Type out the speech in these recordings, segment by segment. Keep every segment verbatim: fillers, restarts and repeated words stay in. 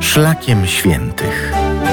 Szlakiem świętych.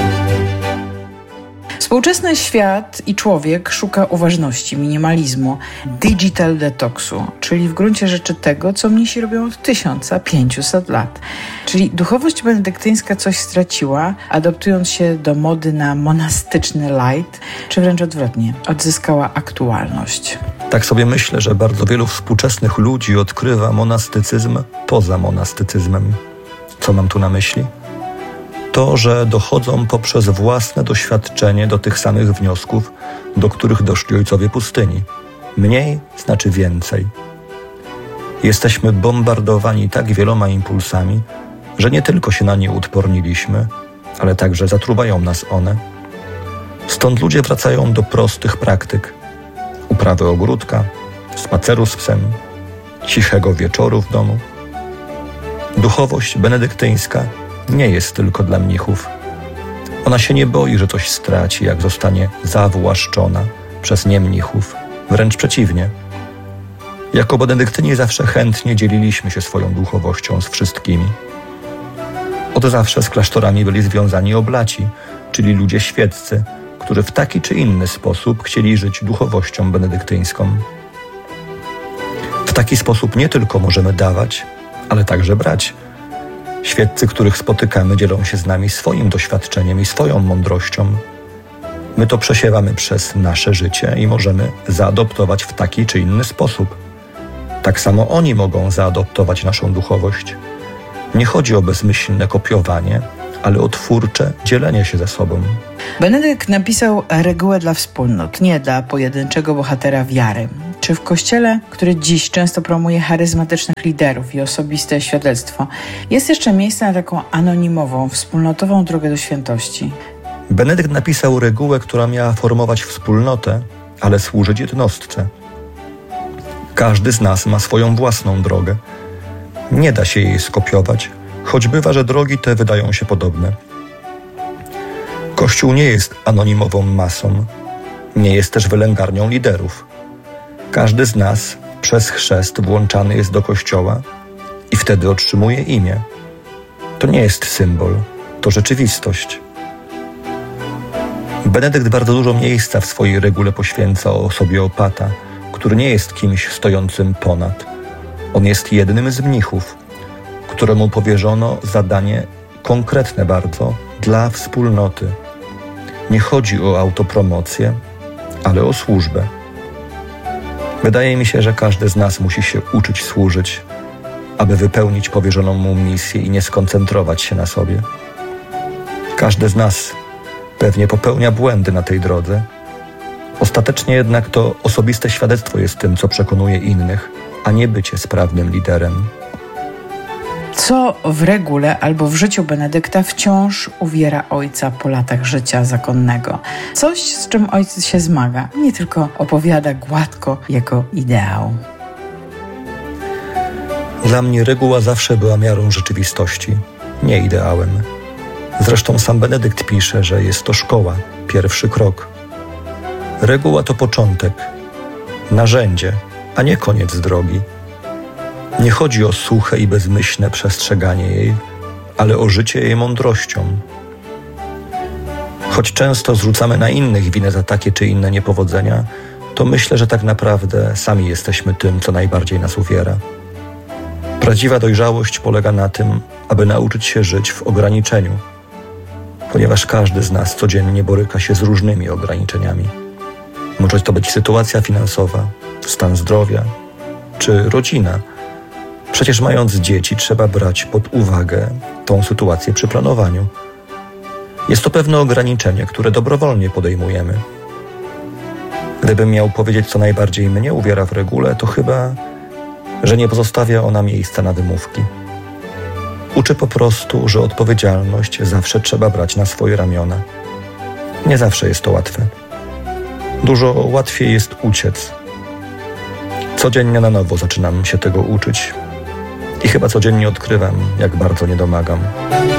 Współczesny świat i człowiek szuka uważności, minimalizmu, digital detoksu, czyli w gruncie rzeczy tego, co mnisi robią od tysiąc pięćset lat. Czyli duchowość benedyktyńska coś straciła, adaptując się do mody na monastyczny light, czy wręcz odwrotnie, odzyskała aktualność. Tak sobie myślę, że bardzo wielu współczesnych ludzi odkrywa monastycyzm poza monastycyzmem. Co mam tu na myśli? To, że dochodzą poprzez własne doświadczenie do tych samych wniosków, do których doszli ojcowie pustyni. Mniej znaczy więcej. Jesteśmy bombardowani tak wieloma impulsami, że nie tylko się na nie uodporniliśmy, ale także zatruwają nas one. Stąd ludzie wracają do prostych praktyk. Uprawy ogródka, spaceru z psem, cichego wieczoru w domu. Duchowość benedyktyńska nie jest tylko dla mnichów. Ona się nie boi, że coś straci, jak zostanie zawłaszczona przez niemnichów. Wręcz przeciwnie. Jako benedyktyni zawsze chętnie dzieliliśmy się swoją duchowością z wszystkimi. Od zawsze z klasztorami byli związani oblaci, czyli ludzie świeccy, którzy w taki czy inny sposób chcieli żyć duchowością benedyktyńską. W taki sposób nie tylko możemy dawać, ale także brać. Świeccy, których spotykamy, dzielą się z nami swoim doświadczeniem i swoją mądrością. My to przesiewamy przez nasze życie i możemy zaadoptować w taki czy inny sposób. Tak samo oni mogą zaadoptować naszą duchowość. Nie chodzi o bezmyślne kopiowanie, ale o twórcze dzielenie się ze sobą. Benedykt napisał regułę dla wspólnot, nie dla pojedynczego bohatera wiary. Czy w Kościele, który dziś często promuje charyzmatycznych liderów i osobiste świadectwo, jest jeszcze miejsce na taką anonimową, wspólnotową drogę do świętości? Benedykt napisał regułę, która miała formować wspólnotę, ale służyć jednostce. Każdy z nas ma swoją własną drogę. Nie da się jej skopiować, choć bywa, że drogi te wydają się podobne. Kościół nie jest anonimową masą, nie jest też wylęgarnią liderów. Każdy z nas przez chrzest włączany jest do Kościoła i wtedy otrzymuje imię. To nie jest symbol, to rzeczywistość. Benedykt bardzo dużo miejsca w swojej regule poświęca osobie opata, który nie jest kimś stojącym ponad. On jest jednym z mnichów, któremu powierzono zadanie konkretne bardzo dla wspólnoty. Nie chodzi o autopromocję, ale o służbę. Wydaje mi się, że każdy z nas musi się uczyć służyć, aby wypełnić powierzoną mu misję i nie skoncentrować się na sobie. Każdy z nas pewnie popełnia błędy na tej drodze. Ostatecznie jednak to osobiste świadectwo jest tym, co przekonuje innych, a nie bycie sprawnym liderem. Co w regule albo w życiu Benedykta wciąż uwiera ojca po latach życia zakonnego? Coś, z czym ojciec się zmaga, nie tylko opowiada gładko jako ideał. Dla mnie reguła zawsze była miarą rzeczywistości, nie ideałem. Zresztą sam Benedykt pisze, że jest to szkoła, pierwszy krok. Reguła to początek, narzędzie, a nie koniec drogi. Nie chodzi o suche i bezmyślne przestrzeganie jej, ale o życie jej mądrością. Choć często zrzucamy na innych winę za takie czy inne niepowodzenia, to myślę, że tak naprawdę sami jesteśmy tym, co najbardziej nas uwiera. Prawdziwa dojrzałość polega na tym, aby nauczyć się żyć w ograniczeniu, ponieważ każdy z nas codziennie boryka się z różnymi ograniczeniami. Może to być sytuacja finansowa, stan zdrowia czy rodzina. Przecież mając dzieci trzeba brać pod uwagę tą sytuację przy planowaniu. Jest to pewne ograniczenie, które dobrowolnie podejmujemy. Gdybym miał powiedzieć, co najbardziej mnie uwiera w regule, to chyba, że nie pozostawia ona miejsca na wymówki. Uczy po prostu, że odpowiedzialność zawsze trzeba brać na swoje ramiona. Nie zawsze jest to łatwe. Dużo łatwiej jest uciec. Codziennie na nowo zaczynam się tego uczyć i chyba codziennie odkrywam, jak bardzo nie domagam.